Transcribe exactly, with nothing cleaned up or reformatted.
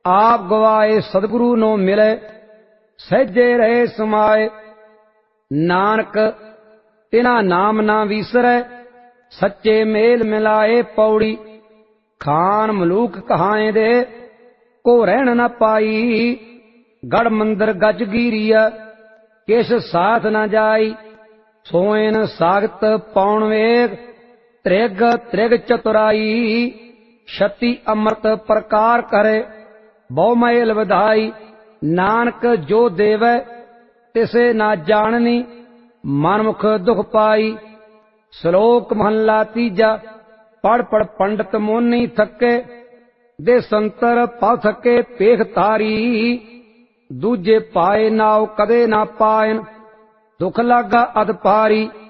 आप गवाए सदगुरु नो मिले सहजे रहे समाए। नानक तिना नाम ना विसरै सच्चे मेल मिलाए। पौड़ी खान मलूक कहाए दे को रहन न पाई। गढ़ मंदिर गज गिरिया किस साथ न जाई। सोएन सागत पौन वेग त्रिग त्रिग चतुराई। छति अमृत प्रकार करे बहु मैल विधाई। नानक जो देवै तिसे ना जाननी मनमुख दुख पाई। श्लोक महला तीजा पढ़ पढ़ पंडित मोनी थके दे संतर पल थके पेख तारी। दूजे पाए नाव कदे ना पायन दुख लागा अद पारी।